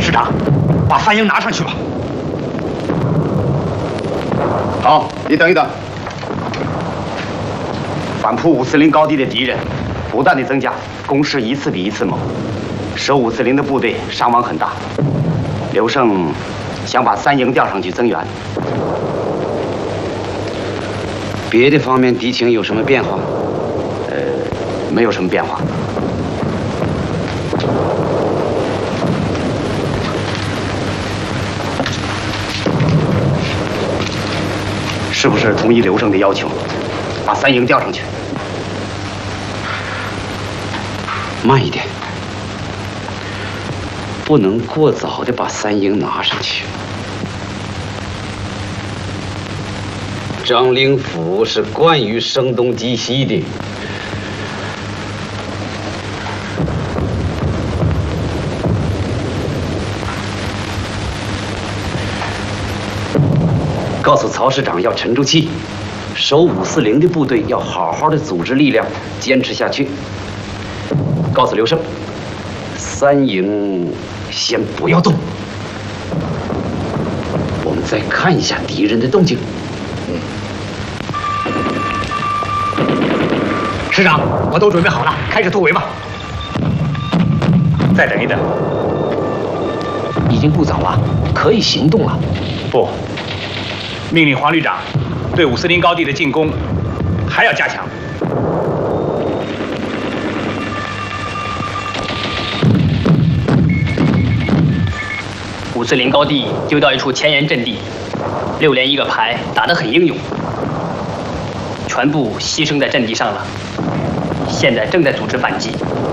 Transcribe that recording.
师长，把三营拿上去吧。 好，你等一等。反扑540高地的敌人不断的增加，攻势一次比一次猛，守540的部队伤亡很大。刘胜想把三营调上去增援。别的方面敌情有什么变化？没有什么变化。是不是同意刘胜的要求，把三营调上去？慢一点，不能过早的把三营拿上去。张灵甫是惯于声东击西的。告诉曹师长要沉住气，守540的部队要好好的组织力量，坚持下去。告诉刘胜，三营先不要动，我们再看一下敌人的动静。 师长，我都准备好了，开始突围吧。再等一等， 已经不早了，可以行动了。 不，命令黄旅长对540高地的进攻还要加强。 540高地丢掉一处前沿阵地，6连1个排，打得很英勇，全部牺牲在阵地上了。现在正在组织反击。